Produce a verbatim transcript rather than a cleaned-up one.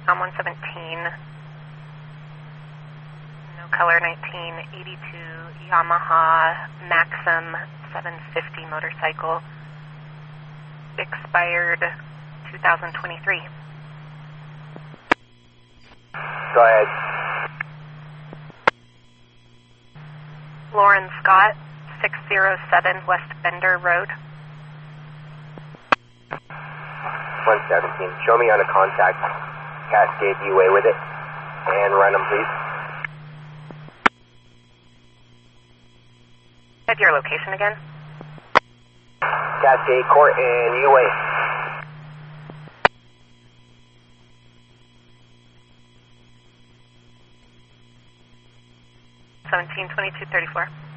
Com one seventeen, no color nineteen eighty-two Yamaha Maxim seven fifty motorcycle, expired two thousand twenty-three. Go ahead. Lauren Scott, six oh seven West Bender Road. one seventeen, show me on a contact Cascade U-Way with it, and run them, please. At your location again? Cascade Court and U-Way. seventeen twenty-two thirty-four.